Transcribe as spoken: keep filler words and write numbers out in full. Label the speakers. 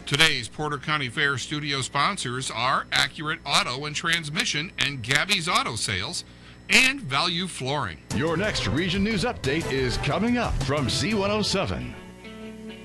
Speaker 1: Today's Porter County Fair studio sponsors are Accurate Auto and Transmission and Gabby's Auto Sales and Value Flooring.
Speaker 2: Your next Region News Update is coming up from Z one oh seven.